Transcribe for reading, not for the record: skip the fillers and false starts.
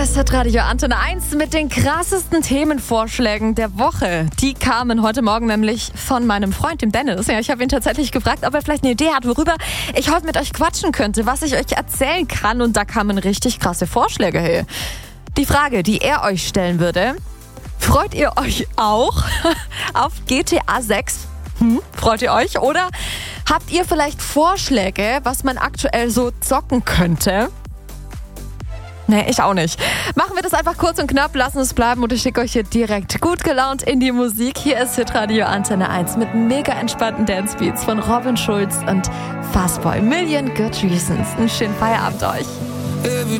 Es hat Radio Antenne 1 mit den krassesten Themenvorschlägen der Woche. Die kamen heute Morgen nämlich von meinem Freund, dem Dennis. Ja, ich habe ihn tatsächlich gefragt, ob er vielleicht eine Idee hat, worüber ich heute mit euch quatschen könnte, was ich euch erzählen kann. Und da kamen richtig krasse Vorschläge her. Die Frage, die er euch stellen würde: Freut ihr euch auch auf GTA 6? Freut ihr euch? Oder habt ihr vielleicht Vorschläge, was man aktuell so zocken könnte? Nee, ich auch nicht. Machen wir das einfach kurz und knapp, lassen es bleiben und ich schicke euch hier direkt gut gelaunt in die Musik. Hier ist Hitradio Antenne 1 mit mega entspannten Dancebeats von Robin Schulz und Fastboy. Million Good Reasons. Einen schönen Feierabend euch.